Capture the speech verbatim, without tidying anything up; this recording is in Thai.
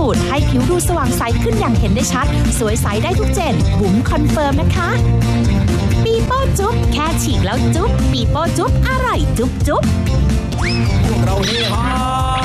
สูตรให้ผิวดูสว่างใสขึ้นอย่างเห็นได้ชัดสวยใสได้ทุกเจนบุ๋มคอนเฟิร์มนะคะปีโป้จุ๊บแค่ฉีกแล้วจุ๊บปีโป้จุ๊บอร่อยจุ๊บจุ๊บพวกเราเฮฮา